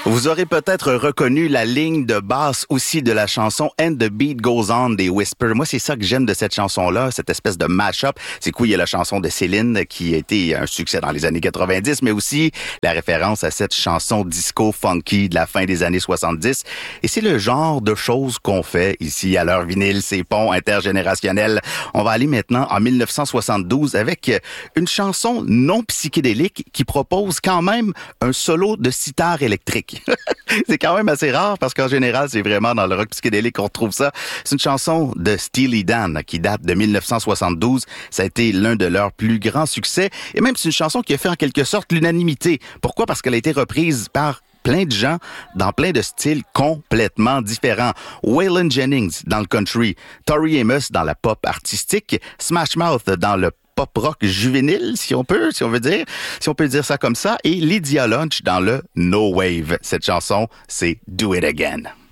Vous aurez peut-être reconnu la ligne de basse aussi de la chanson And the Beat Goes On des Whisper. Moi, c'est ça que j'aime de cette chanson-là, cette espèce de mash-up. C'est cool, il y a la chanson de Céline qui a été un succès dans les années 90, mais aussi la référence à cette chanson disco funky de la fin des années 70. Et c'est le genre de choses qu'on fait ici à l'heure vinyle, ces ponts intergénérationnels. On va aller maintenant en 1972 avec une chanson non psychédélique qui propose quand même un solo de sitar électrique. C'est quand même assez rare parce qu'en général, c'est vraiment dans le rock psychédélique qu'on retrouve ça. C'est une chanson de Steely Dan qui date de 1972. Ça a été l'un de leurs plus grands succès. Et même, c'est une chanson qui a fait en quelque sorte l'unanimité. Pourquoi? Parce qu'elle a été reprise par plein de gens dans plein de styles complètement différents. Waylon Jennings dans le country, Tori Amos dans la pop artistique, Smash Mouth dans le pop rock juvénile, si on peut dire ça comme ça, et Lydia Lunch dans le no wave. Cette chanson, c'est Do It Again.